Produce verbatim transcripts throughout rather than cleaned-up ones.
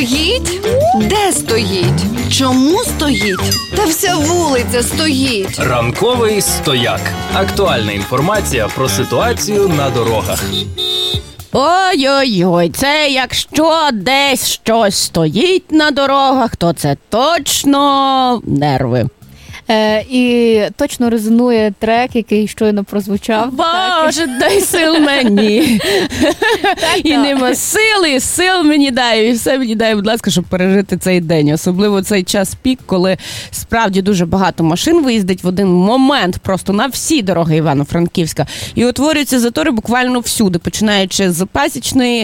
Стоїть? Де стоїть? Чому стоїть? Та вся вулиця стоїть. Ранковий стояк. Актуальна інформація про ситуацію на дорогах. Ой-ой-ой, це якщо десь щось стоїть на дорогах, то це точно нерви. Е, і точно резонує трек, який щойно прозвучав. Боже, дай сил мені. І нема сили, сил мені дай, і все мені дай, будь ласка, щоб пережити цей день. Особливо цей час пік, коли справді дуже багато машин виїздить в один момент просто на всі дороги Івано-Франківська. І утворюються затори буквально всюди, починаючи з Пасічної,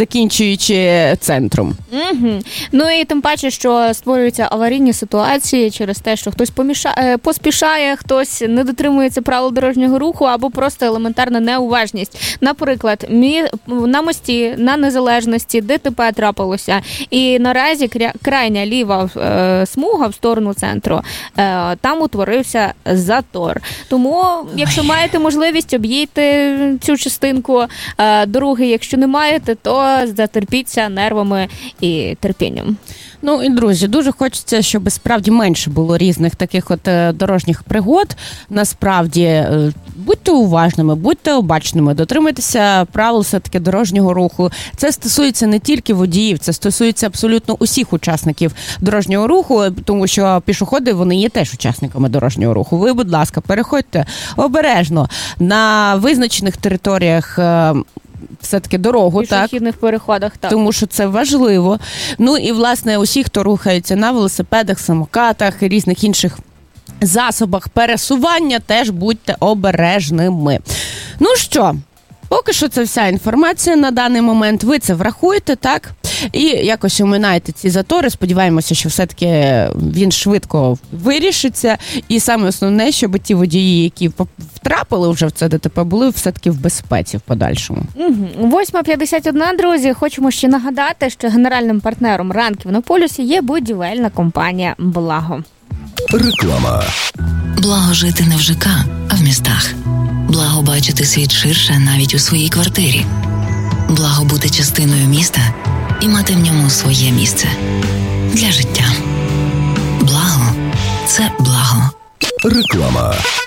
закінчуючи центром. Угу. Ну і тим паче, що створюються аварійні ситуації через те, що хтось помішає, поспішає, хтось не дотримується правил дорожнього руху або просто елементарна неуважність. Наприклад, мі... на мості, на Незалежності ДТП трапилося, і наразі кря... крайня ліва е, смуга в сторону центру, е, там утворився затор. Тому, якщо маєте можливість, об'їдьте цю частинку е, дороги, якщо не маєте, то затерпіться нервами і терпінням. Ну і, друзі, дуже хочеться, щоб справді менше було різних таких от дорожніх пригод. Насправді, будьте уважними, будьте обачними, дотримуйтеся правил все-таки дорожнього руху. Це стосується не тільки водіїв, це стосується абсолютно усіх учасників дорожнього руху, тому що пішоходи, вони є теж учасниками дорожнього руху. Ви, будь ласка, переходьте обережно на визначених територіях все-таки дорогу, так? Пішохідних переходах, так. Тому що це важливо. Ну і, власне, усі, хто рухається на велосипедах, самокатах, різних інших засобах пересування, теж будьте обережними. Ну що, поки що це вся інформація на даний момент. Ви це врахуєте, так? І якось оминаєте ці затори. Сподіваємося, що все-таки він швидко вирішиться. І саме основне, щоб ті водії, які втрапили вже в це ДТП, були все-таки в безпеці в подальшому. восьма п'ятдесят одна, друзі. Хочемо ще нагадати, що генеральним партнером ранків на полюсі є будівельна компанія «Благо». Реклама. Благо жити не в ЖК, а в містах. Благо бачити світ ширше навіть у своїй квартирі. Благо бути частиною міста і мати в ньому своє місце для життя. Благо – це благо. Реклама.